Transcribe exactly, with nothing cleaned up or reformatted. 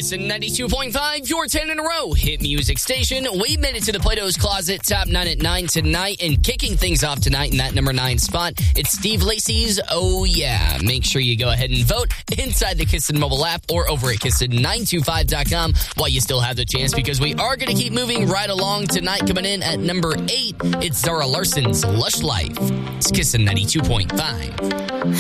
Kissin' ninety-two point five, your ten in a row hit music station. We made it to the Plato's Closet top nine at nine tonight, and kicking things off tonight in that number nine spot, it's Steve Lacy's Oh Yeah. Make sure you go ahead and vote inside the Kissin' mobile app or over at kissin nine two five dot com while you still have the chance, because we are going to keep moving right along tonight. Coming in at number eight, it's Zara Larson's Lush Life. It's Kissin' ninety-two point five.